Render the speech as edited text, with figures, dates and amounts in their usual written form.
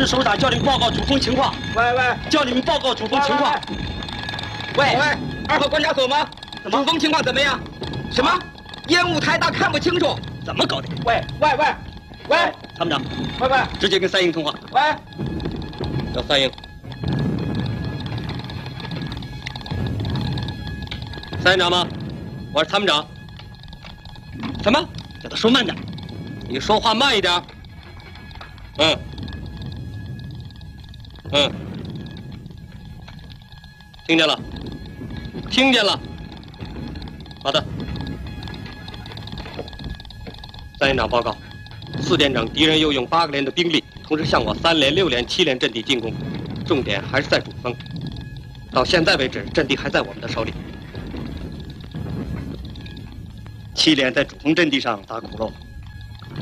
是首长叫你们报告主峰情况。 喂喂， 叫你们报告主峰情况。 喂，二号关察所吗？主峰情况怎么样？什么？烟雾太大，看不清楚。 怎么搞的？ 喂， 参谋长， 喂， 直接跟三营通话。 喂， 叫三营。三营长吗？我是参谋长。什么？叫他说慢点。你说话慢一点。听见了，听见了。好的。三营长报告，4连长，敌人又用8个连的兵力，同时向我3连、6连、7连阵地进攻，重点还是在主峰。到现在为止，阵地还在我们的手里。7连在主峰阵地上打鼓楼，